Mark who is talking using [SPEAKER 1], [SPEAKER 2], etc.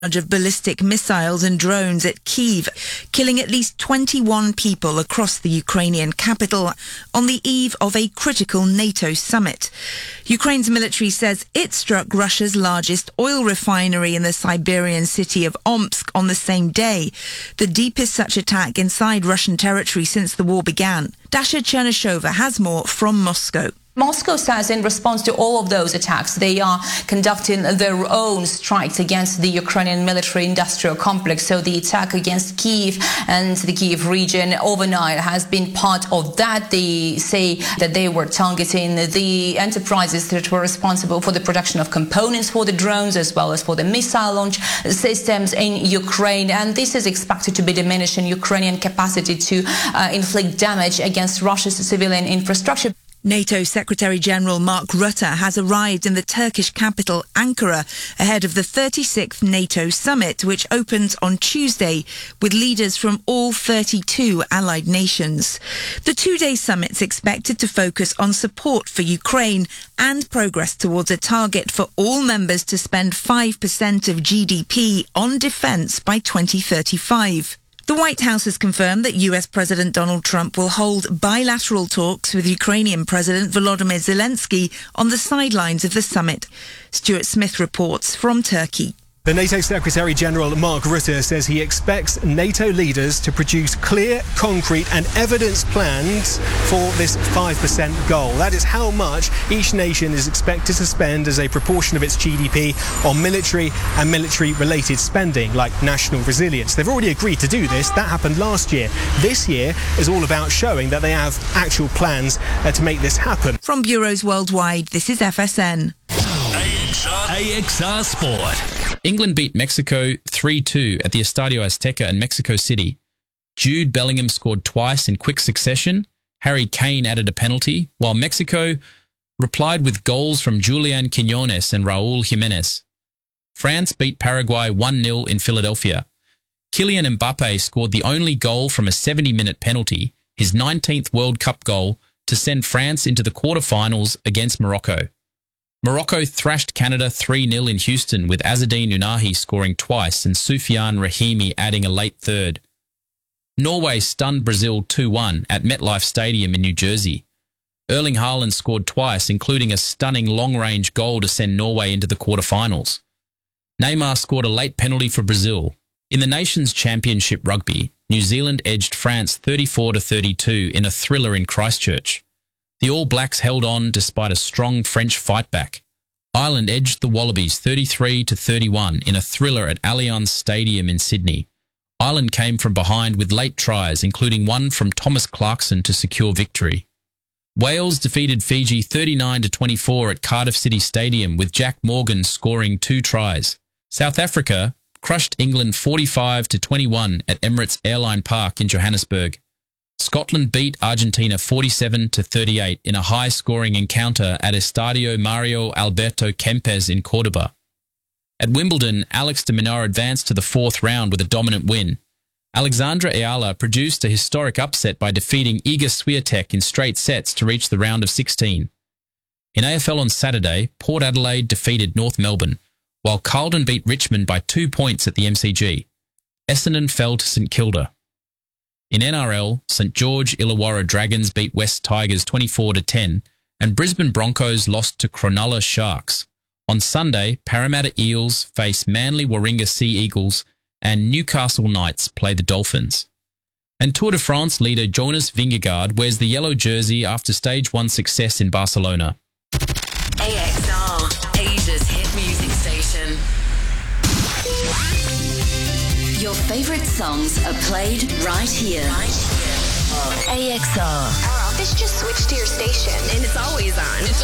[SPEAKER 1] of ballistic missiles and drones at Kyiv, killing at least 21 people across the Ukrainian capital on the eve of a critical NATO summit. Ukraine's military says it struck Russia's largest oil refinery in the Siberian city of Omsk on the same day, the deepest such attack inside Russian territory since the war began. Dasha Chernyshova has more from Moscow.
[SPEAKER 2] Moscow says in response to all of those attacks, they are conducting their own strikes against the Ukrainian military-industrial complex. So the attack against Kyiv and the Kyiv region overnight has been part of that. They say that they were targeting the enterprises that were responsible for the production of components for the drones as well as for the missile launch systems in Ukraine. And this is expected to be diminishing Ukrainian capacity to inflict damage against Russia's civilian infrastructure.
[SPEAKER 1] NATO Secretary-General Mark Rutte has arrived in the Turkish capital Ankara ahead of the 36th NATO summit, which opens on Tuesday with leaders from all 32 allied nations. The two-day summit's expected to focus on support for Ukraine and progress towards a target for all members to spend 5% of GDP on defence by 2035. The White House has confirmed that US President Donald Trump will hold bilateral talks with Ukrainian President Volodymyr Zelensky on the sidelines of the summit. Stuart Smith reports from Turkey.
[SPEAKER 3] The NATO Secretary-General Mark Rutte says he expects NATO leaders to produce clear, concrete and evidence plans for this 5% goal. That is how much each nation is expected to spend as a proportion of its GDP on military and military-related spending, like national resilience. They've already agreed to do this. That happened last year. This year is all about showing that they have actual plans to make this happen.
[SPEAKER 1] From bureaus worldwide, this is FSN.
[SPEAKER 4] AXR Sport. England beat Mexico 3-2 at the Estadio Azteca in Mexico City. Jude Bellingham scored twice in quick succession. Harry Kane added a penalty, while Mexico replied with goals from Julian Quiñones and Raúl Jiménez. France beat Paraguay 1-0 in Philadelphia. Kylian Mbappe scored the only goal from a 70-minute penalty, his 19th World Cup goal, to send France into the quarterfinals against Morocco. Morocco thrashed Canada 3-0 in Houston, with Azzedine Ounahi scoring twice and Soufiane Rahimi adding a late third. Norway stunned Brazil 2-1 at MetLife Stadium in New Jersey. Erling Haaland scored twice, including a stunning long-range goal to send Norway into the quarterfinals. Neymar scored a late penalty for Brazil. In the Nations Championship rugby, New Zealand edged France 34-32 in a thriller in Christchurch. The All Blacks held on despite a strong French fight back. Ireland edged the Wallabies 33-31 in a thriller at Allianz Stadium in Sydney. Ireland came from behind with late tries, including one from Thomas Clarkson to secure victory. Wales defeated Fiji 39-24 at Cardiff City Stadium, with Jack Morgan scoring 2 tries. South Africa crushed England 45-21 at Emirates Airline Park in Johannesburg. Scotland beat Argentina 47-38 in a high-scoring encounter at Estadio Mario Alberto Kempes in Cordoba. At Wimbledon, Alex de Minaur advanced to the 4th round with a dominant win. Alexandra Ayala produced a historic upset by defeating Iga Swiatek in straight sets to reach the round of 16. In AFL on Saturday, Port Adelaide defeated North Melbourne, while Carlton beat Richmond by 2 points at the MCG. Essendon fell to St Kilda. In NRL, St George Illawarra Dragons beat West Tigers 24-10, and Brisbane Broncos lost to Cronulla Sharks. On Sunday, Parramatta Eels face Manly Warringah Sea Eagles, and Newcastle Knights play the Dolphins. And Tour de France leader Jonas Vingegaard wears the yellow jersey after Stage 1 success in Barcelona.
[SPEAKER 5] AXR, Asia's hit music station. Your favourite songs are played right here. AXR.
[SPEAKER 6] This just switched to your station and it's always on.